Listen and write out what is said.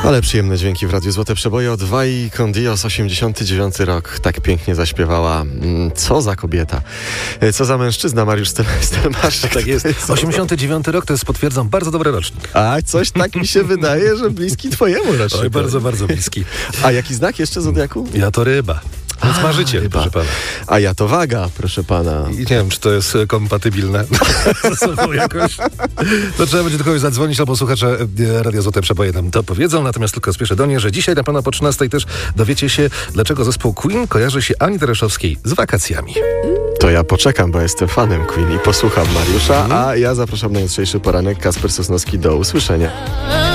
Ale przyjemne dźwięki w Radiu Złote Przeboje od Vai con Dios, 89 rok. Tak pięknie zaśpiewała. Co za kobieta. Co za mężczyzna, Mariusz Stelmaszczyk. Tak jest. 89 rok to jest, potwierdzam, bardzo dobry rocznik. A coś tak mi się wydaje, że bliski twojemu rocznikowi. Oj, bardzo, bardzo bliski. A jaki znak jeszcze zodiaku? Ja to ryba. Więc marzyciel, proszę pana. A ja to waga, proszę pana. I nie wiem, czy to jest kompatybilne ze sobą jakoś. To trzeba będzie do kogoś zadzwonić, albo słuchacze Radia Złote Przeboje nam to powiedzą. Natomiast tylko spieszę do niej, że dzisiaj na pana po 13 też dowiecie się, dlaczego zespół Queen kojarzy się Ani Dereszowskiej z wakacjami. To ja poczekam, bo jestem fanem Queen i posłucham Mariusza, a ja zapraszam na jutrzejszy poranek. Kasper Sosnowski, do usłyszenia.